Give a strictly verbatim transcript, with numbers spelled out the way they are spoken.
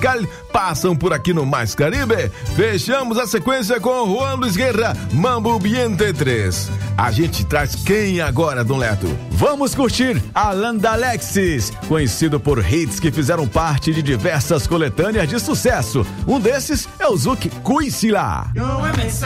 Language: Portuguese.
Pascal passam por aqui no Mais Caribe. Fechamos a sequência com Juan Luis Guerra, Mambo Ambiente três. A gente traz quem agora, Dom Leto? Vamos curtir Alan D'Alexis, conhecido por hits que fizeram parte de diversas coletâneas de sucesso. Um desses é o Zouk Cuisila.